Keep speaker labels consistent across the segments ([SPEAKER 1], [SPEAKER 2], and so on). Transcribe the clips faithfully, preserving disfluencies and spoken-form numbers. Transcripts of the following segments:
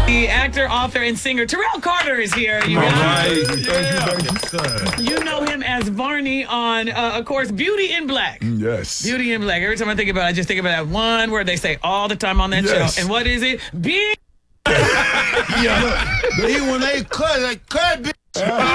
[SPEAKER 1] The actor, author, and singer Terrell Carter is here. You
[SPEAKER 2] All
[SPEAKER 1] guys.
[SPEAKER 2] right. Yeah.
[SPEAKER 1] You know him as Varney on, uh, of course, Beauty in Black.
[SPEAKER 3] Yes.
[SPEAKER 1] Beauty in Black. Every time I think about it, I just think about that one word they say all the time on that
[SPEAKER 3] Yes.
[SPEAKER 1] show. And what is it? Be.
[SPEAKER 2] Yeah. But he, when they cut, they cut, bitch.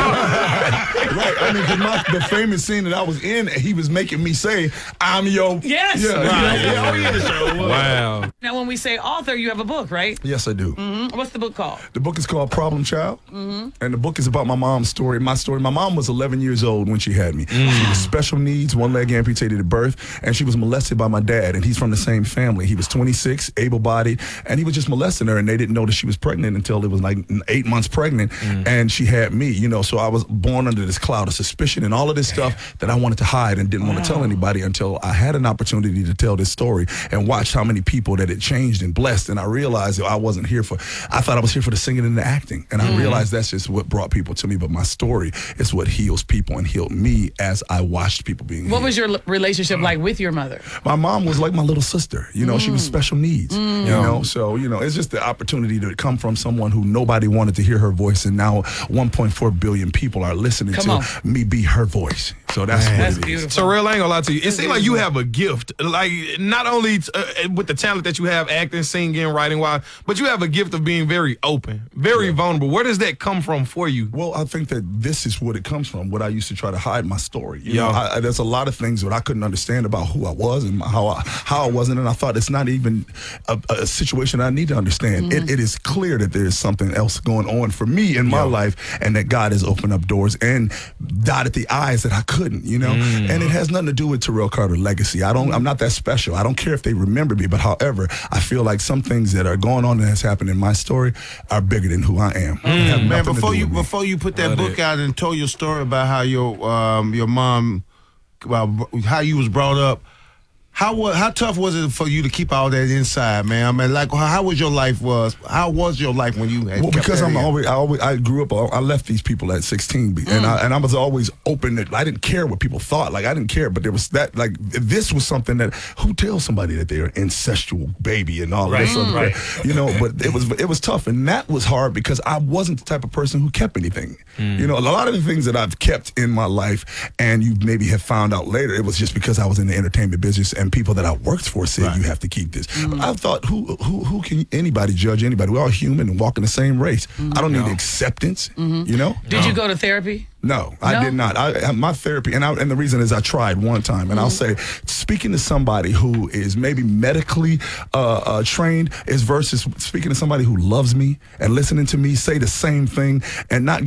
[SPEAKER 3] Right. I mean, 'cause my, the famous scene that I was in, he was making me say, "I'm your."
[SPEAKER 1] Yes.
[SPEAKER 3] Yeah.
[SPEAKER 1] Right.
[SPEAKER 3] Yeah. Oh, yeah.
[SPEAKER 2] Wow.
[SPEAKER 1] Now, when we say author, you have a book, right?
[SPEAKER 3] Yes, I do.
[SPEAKER 1] Mm-hmm. What's the book called?
[SPEAKER 3] The book is called Problem Child,
[SPEAKER 1] Mm-hmm.
[SPEAKER 3] and the book is about my mom's story. My story. My mom was eleven years old when she had me.
[SPEAKER 2] Mm.
[SPEAKER 3] She was special needs, one leg amputated at birth, and she was molested by my dad. And he's from the same family. He was twenty-six, able-bodied, and he was just molesting her. And they didn't know that she was pregnant until it was like eight months pregnant,
[SPEAKER 2] Mm.
[SPEAKER 3] and she had me. You know, so I was born under this cloud of suspicion and all of this stuff that I wanted to hide and didn't want to tell anybody until I had an opportunity to tell this story and watch how many people that it changed and blessed. And I realized that I wasn't here for. I thought I was here for the singing and the acting, and I realized that's just what brought people to me. But my story is what heals people and healed me as I watched people being
[SPEAKER 1] What
[SPEAKER 3] healed.
[SPEAKER 1] was your l- relationship like with your mother?
[SPEAKER 3] My mom was like my little sister. You know, she was special needs. You know, so you know, it's just the opportunity to come from someone who nobody wanted to hear her voice, and now one point four billion people are listening
[SPEAKER 1] Come
[SPEAKER 3] to
[SPEAKER 1] on.
[SPEAKER 3] me be her voice. So that's
[SPEAKER 2] Man.
[SPEAKER 3] what
[SPEAKER 1] That's
[SPEAKER 3] it is.
[SPEAKER 1] beautiful.
[SPEAKER 2] Terrell, I ain't gonna lie to you. It seems like you have a gift, like not only uh, with the talent that you have, acting, singing, writing, wise, but you have a gift of being very open, very vulnerable. Where does that come from for you?
[SPEAKER 3] Well, I think that this is what it comes from. What I used to try to hide my story. You
[SPEAKER 2] Yeah.
[SPEAKER 3] know, I, I, there's a lot of things that I couldn't understand about who I was and how I, how I wasn't, and I thought it's not even a, a situation I need to understand. It, it is clear that there is something else going on for me in my life, and that God has opened up doors and dotted the I's that I couldn't. You know, and it has nothing to do with Terrell Carter legacy. I don't. I'm not that special. I don't care if they remember me, but however, I feel like some things that are going on that has happened in my story are bigger than who I am. They have
[SPEAKER 4] Man,
[SPEAKER 3] nothing to
[SPEAKER 4] before
[SPEAKER 3] do
[SPEAKER 4] you
[SPEAKER 3] with me.
[SPEAKER 4] before you put that
[SPEAKER 2] Love
[SPEAKER 4] book
[SPEAKER 2] it.
[SPEAKER 4] out and told your story about how your um your mom, well, how you was brought up, how wa- how tough was it for you to keep all that inside, man? I mean, like how, how was your life was? How was your life when you had?
[SPEAKER 3] Well,
[SPEAKER 4] kept
[SPEAKER 3] because
[SPEAKER 4] that
[SPEAKER 3] I'm
[SPEAKER 4] in?
[SPEAKER 3] always, I always, I grew up, I left these people at sixteen, be- and I and I was always open. That I didn't care what people thought. Like I didn't care, but there was that. Like this was something that who tells somebody that they're an incestual baby and all
[SPEAKER 2] Right,
[SPEAKER 3] of this other,
[SPEAKER 2] right.
[SPEAKER 3] you know. But it was it was tough, and that was hard because I wasn't the type of person who kept anything. You know, a lot of the things that I've kept in my life, and you maybe have found out later, it was just because I was in the entertainment business, and people that I worked for said you have to keep this. But I thought, who who who can anybody judge anybody? We're all human and walk in the same race. I don't need acceptance. You know.
[SPEAKER 1] Did you go to therapy?
[SPEAKER 3] No, I
[SPEAKER 1] No?
[SPEAKER 3] did not. I, my therapy, and I, and the reason is I tried one time, and I'll say, speaking to somebody who is maybe medically uh, uh, trained is versus speaking to somebody who loves me and listening to me say the same thing and not